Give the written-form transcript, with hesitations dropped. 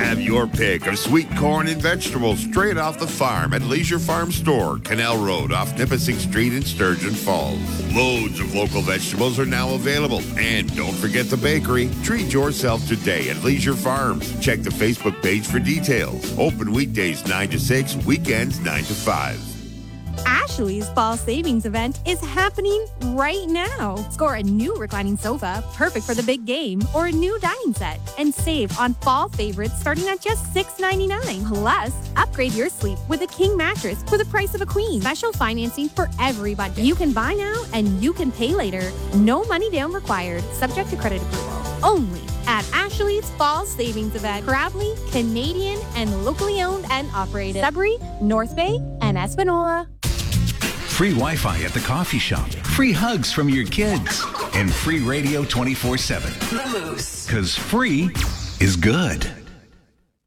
Have your pick of sweet corn and vegetables straight off the farm at Leisure Farm Store, Canal Road off Nipissing Street in Sturgeon Falls. Loads of local vegetables are now available. And don't forget the bakery. Treat yourself today at Leisure Farms. Check the Facebook page for details. Open weekdays 9 to 6, weekends 9 to 5. Ashley's Fall Savings Event is happening right now. Score a new reclining sofa, perfect for the big game, or a new dining set, and save on fall favorites starting at just $6.99. Plus, upgrade your sleep with a king mattress for the price of a queen. Special financing for every budget. You can buy now and you can pay later. No money down required, subject to credit approval. Only at Ashley's Fall Savings Event. Proudly Canadian and locally owned and operated. Sudbury, North Bay, and Espanola. Free Wi-Fi at the coffee shop, free hugs from your kids, and free radio 24/7. The Moose. Because free is good.